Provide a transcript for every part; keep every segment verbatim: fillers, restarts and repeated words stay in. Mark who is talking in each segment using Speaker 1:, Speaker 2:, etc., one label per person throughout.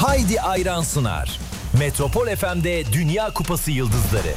Speaker 1: Haydi Ayran sunar. Metropol F M'de Dünya Kupası Yıldızları.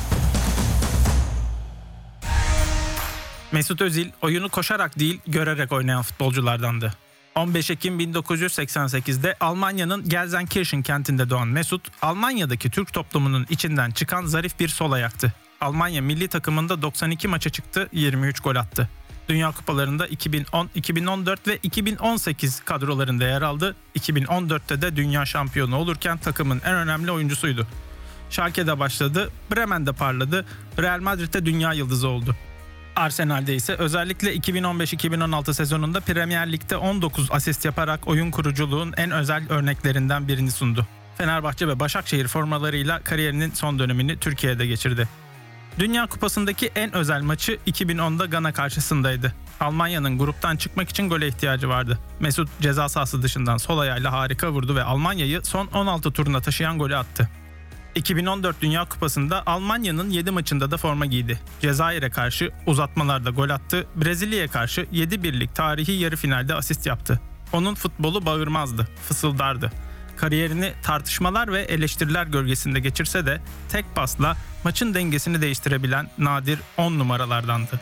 Speaker 2: Mesut Özil oyunu koşarak değil görerek oynayan futbolculardandı. on beş Ekim bin dokuz yüz seksen sekizde Almanya'nın Gelsenkirchen kentinde doğan Mesut, Almanya'daki Türk toplumunun içinden çıkan zarif bir sol ayaktı. Almanya milli takımında doksan iki maça çıktı, yirmi üç gol attı. Dünya Kupalarında iki bin on, iki bin on dört ve iki bin on sekiz kadrolarında yer aldı. iki bin on dörtte de dünya şampiyonu olurken takımın en önemli oyuncusuydu. Schalke'de başladı, Bremen'de parladı, Real Madrid'de dünya yıldızı oldu. Arsenal'de ise özellikle iki bin on beş iki bin on altı sezonunda Premier Lig'de on dokuz asist yaparak oyun kuruculuğun en özel örneklerinden birini sundu. Fenerbahçe ve Başakşehir formalarıyla kariyerinin son dönemini Türkiye'de geçirdi. Dünya Kupası'ndaki en özel maçı iki bin onda Gana karşısındaydı. Almanya'nın gruptan çıkmak için gole ihtiyacı vardı. Mesut ceza sahası dışından sol ayağıyla harika vurdu ve Almanya'yı son on altı turuna taşıyan golü attı. iki bin on dört Dünya Kupası'nda Almanya'nın yedi maçında da forma giydi. Cezayir'e karşı uzatmalarda gol attı, Brezilya'ya karşı yedi birlik tarihi yarı finalde asist yaptı. Onun futbolu bağırmazdı, fısıldardı. Kariyerini tartışmalar ve eleştiriler gölgesinde geçirse de tek pasla maçın dengesini değiştirebilen nadir on numaralardandı.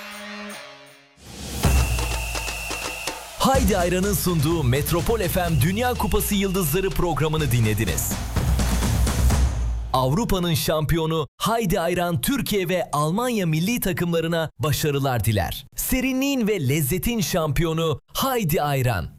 Speaker 1: Haydi Ayran'ın sunduğu Metropol F M Dünya Kupası Yıldızları programını dinlediniz. Avrupa'nın şampiyonu Haydi Ayran Türkiye ve Almanya milli takımlarına başarılar diler. Serinliğin ve lezzetin şampiyonu Haydi Ayran.